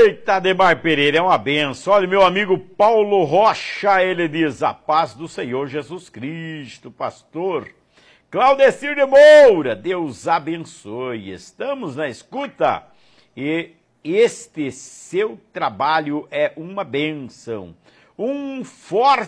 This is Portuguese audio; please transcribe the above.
Eita, Ademar Pereira, é uma benção. Olha, meu amigo Paulo Rocha, ele diz, a paz do Senhor Jesus Cristo, pastor. Claudecir de Moura, Deus abençoe. Estamos na escuta e este seu trabalho é uma benção. Um forte